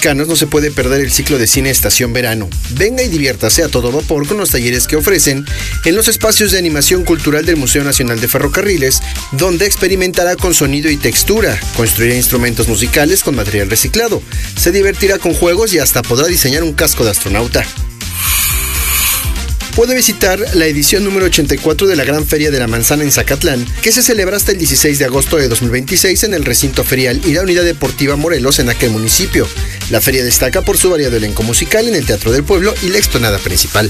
mexicanos no se puede perder el ciclo de cine Estación Verano. Venga y diviértase a todo vapor con los talleres que ofrecen en los espacios de animación cultural del Museo Nacional de Ferrocarriles, donde experimentará con sonido y textura, construirá instrumentos musicales con material reciclado, se divertirá con juegos y hasta podrá diseñar un casco de astronauta. Puede visitar la edición número 84 de la Gran Feria de la Manzana en Zacatlán, que se celebra hasta el 16 de agosto de 2026 en el recinto ferial y la Unidad Deportiva Morelos en aquel municipio. La feria destaca por su variado elenco musical en el Teatro del Pueblo y la explanada principal.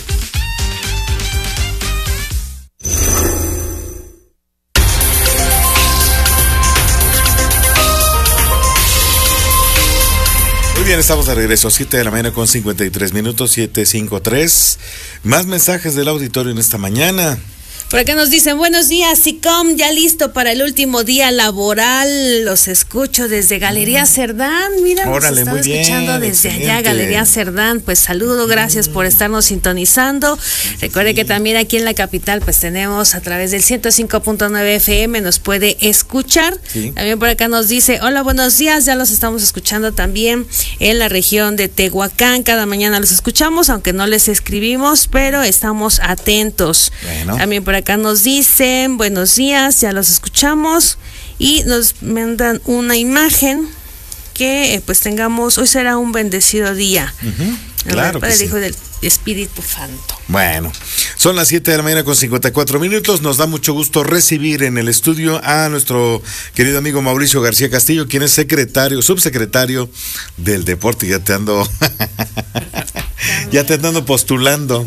Muy bien, estamos de regreso, 7 de la mañana con 53 minutos, 7:53. Más mensajes del auditorio en esta mañana. Por acá nos dicen, buenos días, SICOM, ya listo para el último día laboral. Los escucho desde Galería Cerdán. Mira, órale, nos están escuchando desde allá, Galería Cerdán. Pues saludo, gracias por estarnos sintonizando. Recuerde que también aquí en la capital, pues tenemos a través del 105.9 FM, nos puede escuchar. Sí. También por acá nos dice, hola, buenos días, ya los estamos escuchando también en la región de Tehuacán. Cada mañana los escuchamos, aunque no les escribimos, pero estamos atentos. Bueno. También por acá nos dicen, buenos días, ya los escuchamos y nos mandan una imagen que pues tengamos, hoy será un bendecido día. Claro para que el sí. Hijo del Espíritu Santo. Bueno, son las 7 de la mañana con 54 minutos. Nos da mucho gusto recibir en el estudio a nuestro querido amigo Mauricio García Castillo, quien es subsecretario del deporte. Ya te ando postulando.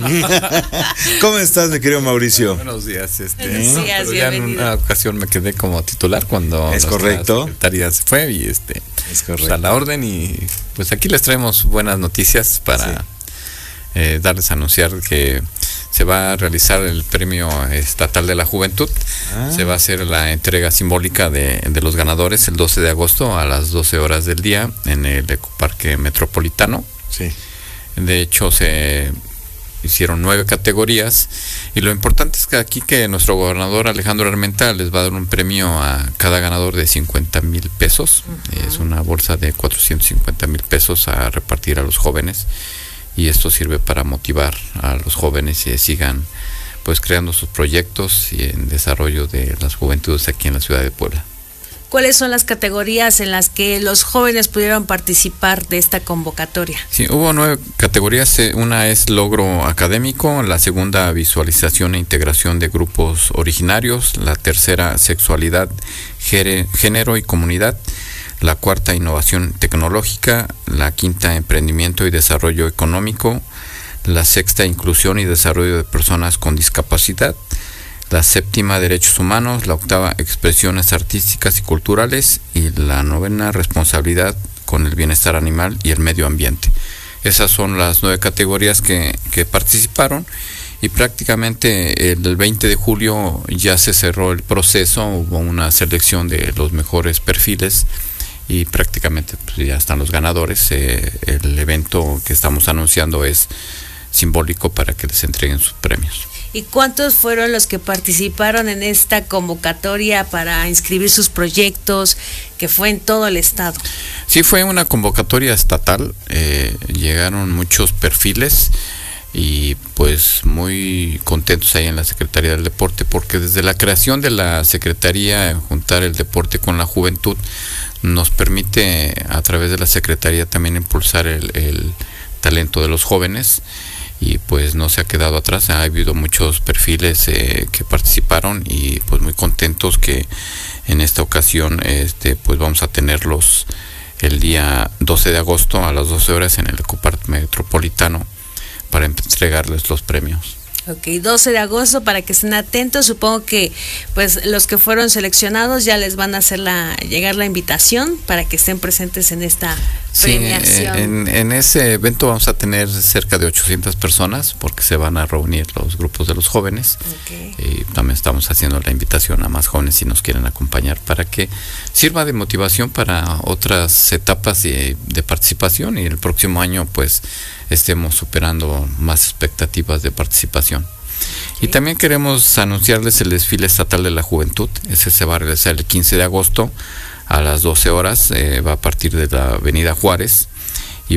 ¿Cómo estás, mi querido Mauricio? Buenos días. Buenos días, pero ya en una ocasión me quedé como titular cuando es correcto. La secretaria se fue y es pues a la orden, y pues aquí les traemos buenas noticias para darles a anunciar que se va a realizar el Premio Estatal de la Juventud. Se va a hacer la entrega simbólica de los ganadores el 12 de agosto a las 12 horas del día en el Ecoparque Metropolitano. Sí. De hecho, se hicieron 9 categorías y lo importante es que aquí que nuestro gobernador Alejandro Armenta les va a dar un premio a cada ganador de 50,000 pesos. Es una bolsa de 450,000 pesos a repartir a los jóvenes, y esto sirve para motivar a los jóvenes y sigan pues creando sus proyectos y en desarrollo de las juventudes aquí en la ciudad de Puebla. ¿Cuáles son las categorías en las que los jóvenes pudieron participar de esta convocatoria? Sí, hubo 9 categorías. Una es logro académico, la segunda visualización e integración de grupos originarios, la tercera sexualidad, género y comunidad, la cuarta innovación tecnológica, la quinta emprendimiento y desarrollo económico, la sexta inclusión y desarrollo de personas con discapacidad, la séptima derechos humanos, la octava expresiones artísticas y culturales y la novena responsabilidad con el bienestar animal y el medio ambiente. Esas son las 9 categorías que participaron, y prácticamente el 20 de julio ya se cerró el proceso. Hubo una selección de los mejores perfiles y prácticamente pues ya están los ganadores. El evento que estamos anunciando es simbólico para que les entreguen sus premios. ¿Y cuántos fueron los que participaron en esta convocatoria para inscribir sus proyectos, que fue en todo el estado? Sí, fue una convocatoria estatal. Llegaron muchos perfiles y pues muy contentos ahí en la Secretaría del Deporte, porque desde la creación de la Secretaría, juntar el deporte con la juventud nos permite a través de la Secretaría también impulsar el talento de los jóvenes, y pues no se ha quedado atrás. Ha habido muchos perfiles que participaron, y pues muy contentos que en esta ocasión pues vamos a tenerlos el día 12 de agosto a las 12 horas en el Ecoparque Metropolitano para entregarles los premios. Ok, 12 de agosto para que estén atentos. Supongo que pues los que fueron seleccionados ya les van a hacer llegar la invitación para que estén presentes en esta premiación. Sí, en ese evento vamos a tener cerca de 800 personas, porque se van a reunir los grupos de los jóvenes. Okay. Y también estamos haciendo la invitación a más jóvenes si nos quieren acompañar, para que sirva de motivación para otras etapas de participación, y el próximo año pues estemos superando más expectativas de participación. Y también queremos anunciarles el desfile estatal de la juventud. Ese se va a realizar el 15 de agosto a las 12 horas. Va a partir de la Avenida Juárez